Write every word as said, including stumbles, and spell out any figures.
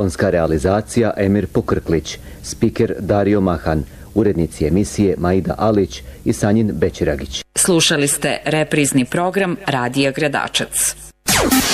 Tonska realizacija Emir Pokrklić, spiker Dario Mahan, urednici emisije Maida Alić i Sanjin Bećiragić. Slušali ste reprizni program Radija Gradačac.